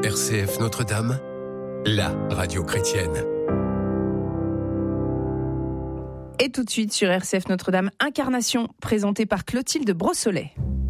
RCF Notre-Dame, la radio chrétienne. Et tout de suite sur RCF Notre-Dame, Incarnation, présentée par Clotilde Brossolet.